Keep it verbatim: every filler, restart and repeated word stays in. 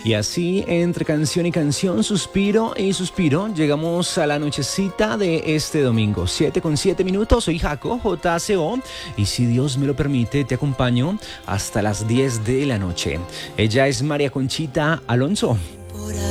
Y así, entre canción y canción, suspiro y suspiro, llegamos a la nochecita de este domingo. siete con siete minutos, soy Jaco, J C O, y si Dios me lo permite, te acompaño hasta las diez de la noche. Ella es María Conchita Alonso. Por